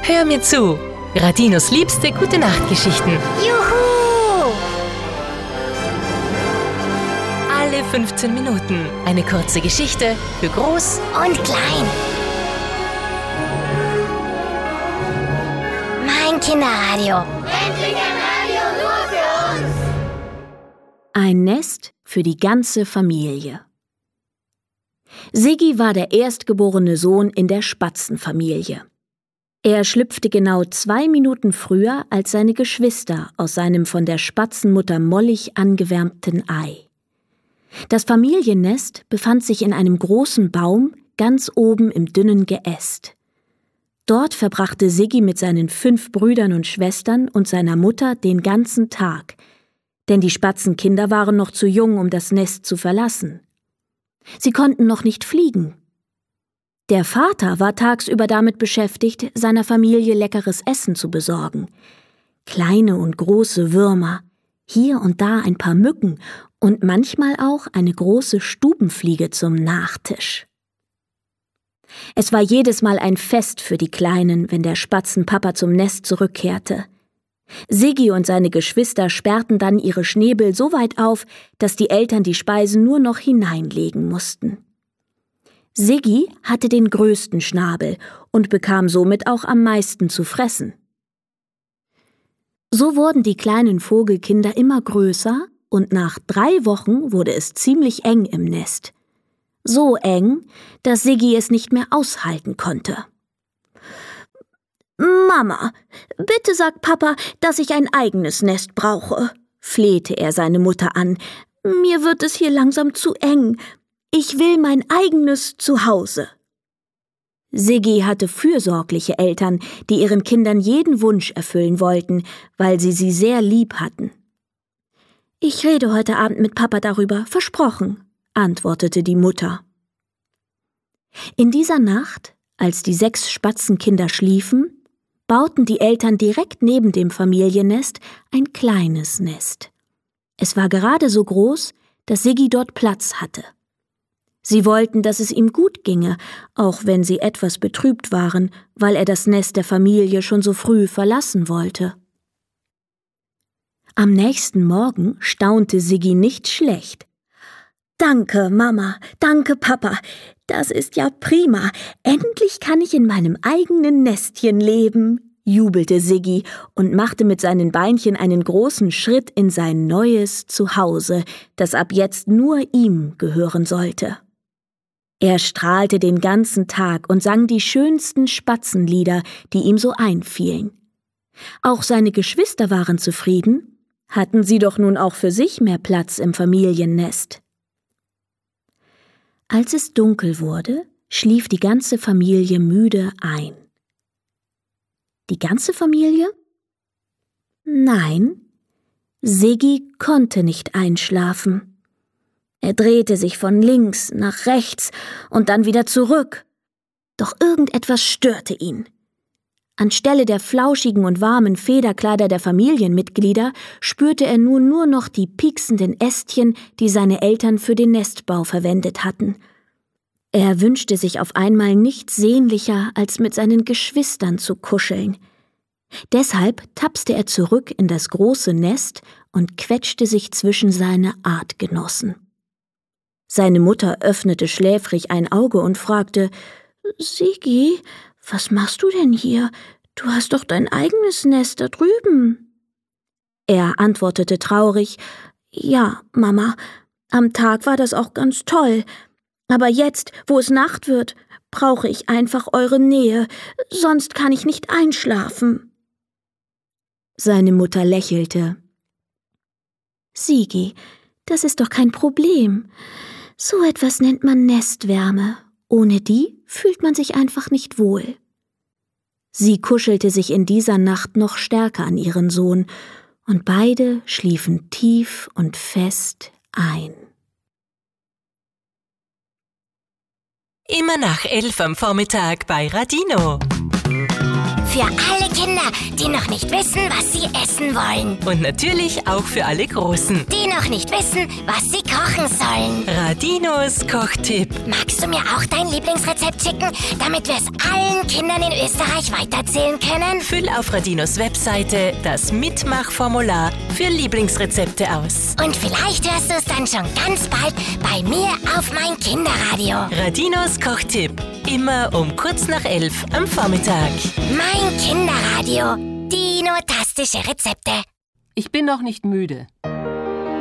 Hör mir zu. Radinos liebste Gute-Nacht-Geschichten. Juhu! Alle 15 Minuten eine kurze Geschichte für Groß Und klein. Mein Kinderradio. Endlich ein Radio nur für uns! Ein Nest für die ganze Familie. Siggi war der erstgeborene Sohn in der Spatzenfamilie. Er schlüpfte genau 2 Minuten früher als seine Geschwister aus seinem von der Spatzenmutter mollig angewärmten Ei. Das Familiennest befand sich in einem großen Baum ganz oben im dünnen Geäst. Dort verbrachte Siggi mit seinen 5 Brüdern und Schwestern und seiner Mutter den ganzen Tag, denn die Spatzenkinder waren noch zu jung, um das Nest zu verlassen. Sie konnten noch nicht fliegen. Der Vater war tagsüber damit beschäftigt, seiner Familie leckeres Essen zu besorgen. Kleine und große Würmer, hier und da ein paar Mücken und manchmal auch eine große Stubenfliege zum Nachtisch. Es war jedes Mal ein Fest für die Kleinen, wenn der Spatzenpapa zum Nest zurückkehrte. Siggi und seine Geschwister sperrten dann ihre Schnäbel so weit auf, dass die Eltern die Speisen nur noch hineinlegen mussten. Siggi hatte den größten Schnabel und bekam somit auch am meisten zu fressen. So wurden die kleinen Vogelkinder immer größer und nach 3 Wochen wurde es ziemlich eng im Nest. So eng, dass Siggi es nicht mehr aushalten konnte. »Mama, bitte sag Papa, dass ich ein eigenes Nest brauche«, flehte er seine Mutter an. »Mir wird es hier langsam zu eng. Ich will mein eigenes Zuhause.« Siggi hatte fürsorgliche Eltern, die ihren Kindern jeden Wunsch erfüllen wollten, weil sie sehr lieb hatten. »Ich rede heute Abend mit Papa darüber, versprochen«, antwortete die Mutter. In dieser Nacht, als die 6 Spatzenkinder schliefen, bauten die Eltern direkt neben dem Familiennest ein kleines Nest. Es war gerade so groß, dass Siggi dort Platz hatte. Sie wollten, dass es ihm gut ginge, auch wenn sie etwas betrübt waren, weil er das Nest der Familie schon so früh verlassen wollte. Am nächsten Morgen staunte Siggi nicht schlecht. »Danke, Mama, danke, Papa, das ist ja prima. Endlich kann ich in meinem eigenen Nestchen leben«, jubelte Siggi und machte mit seinen Beinchen einen großen Schritt in sein neues Zuhause, das ab jetzt nur ihm gehören sollte. Er strahlte den ganzen Tag und sang die schönsten Spatzenlieder, die ihm so einfielen. Auch seine Geschwister waren zufrieden, hatten sie doch nun auch für sich mehr Platz im Familiennest. Als es dunkel wurde, schlief die ganze Familie müde ein. Die ganze Familie? Nein, Siggi konnte nicht einschlafen. Er drehte sich von links nach rechts und dann wieder zurück. Doch irgendetwas störte ihn. Anstelle der flauschigen und warmen Federkleider der Familienmitglieder spürte er nun nur noch die pieksenden Ästchen, die seine Eltern für den Nestbau verwendet hatten. Er wünschte sich auf einmal nichts sehnlicher, als mit seinen Geschwistern zu kuscheln. Deshalb tapste er zurück in das große Nest und quetschte sich zwischen seine Artgenossen. Seine Mutter öffnete schläfrig ein Auge und fragte, »Siggi, was machst du denn hier? Du hast doch dein eigenes Nest da drüben.« Er antwortete traurig, »Ja, Mama, am Tag war das auch ganz toll, aber jetzt, wo es Nacht wird, brauche ich einfach eure Nähe, sonst kann ich nicht einschlafen.« Seine Mutter lächelte. »Siggi, das ist doch kein Problem. So etwas nennt man Nestwärme. Ohne die fühlt man sich einfach nicht wohl.« Sie kuschelte sich in dieser Nacht noch stärker an ihren Sohn, und beide schliefen tief und fest ein. Immer nach 11 am Vormittag bei Radino. Für alle Kinder, die noch nicht wissen, was sie essen wollen. Und natürlich auch für alle Großen. Die noch nicht wissen, was sie kochen sollen. Radinos Kochtipp. Magst du mir auch dein Lieblingsrezept schicken, damit wir es allen Kindern in Österreich weitererzählen können? Füll auf Radinos Webseite das Mitmachformular für Lieblingsrezepte aus. Und vielleicht hörst du es dann schon ganz bald bei mir auf mein Kinderradio. Radinos Kochtipp. Immer um kurz nach 11 am Vormittag. Mein Kinderradio. Dino-tastische Rezepte. Ich bin noch nicht müde.